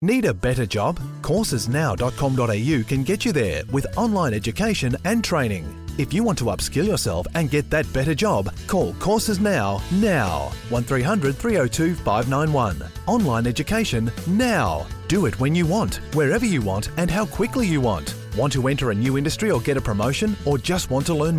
Need a better job? Coursesnow.com.au can get you there with online education and training. If you want to upskill yourself and get that better job, call Courses Now. 1300 302 591. Online education now. Do it when you want, wherever you want and how quickly you want. Want to enter a new industry or get a promotion, or just want to learn